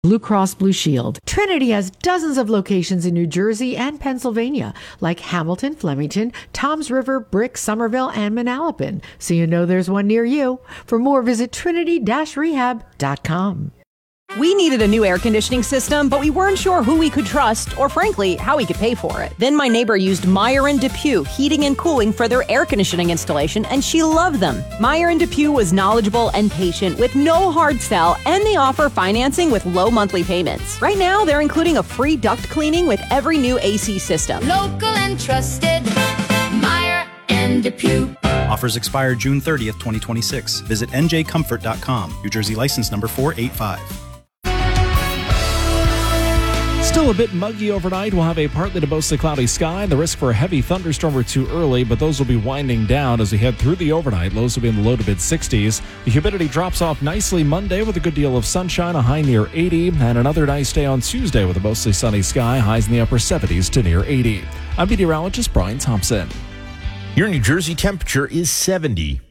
Blue Cross Blue Shield. Trinity has dozens of locations in New Jersey and Pennsylvania, like Hamilton, Flemington, Toms River, Brick, Somerville, and Manalapan. So you know there's one near you. For more, visit trinity-rehab.com. We needed a new air conditioning system, but we weren't sure who we could trust or, frankly, how we could pay for it. Then my neighbor used Meyer & DePuy Heating and Cooling for their air conditioning installation, and she loved them. Meyer & DePuy was knowledgeable and patient with no hard sell, and they offer financing with low monthly payments. Right now, they're including a free duct cleaning with every new AC system. Local and trusted, Meyer & DePuy. Offers expire June 30th, 2026. Visit njcomfort.com. New Jersey license number 485. Still a bit muggy overnight. We'll have a partly to mostly cloudy sky. The risk for a heavy thunderstorm or two early, but those will be winding down as we head through the overnight. Lows will be in the low to mid-60s. The humidity drops off nicely Monday with a good deal of sunshine, a high near 80, and another nice day on Tuesday with a mostly sunny sky, highs in the upper 70s to near 80. I'm meteorologist Brian Thompson. Your New Jersey temperature is 70.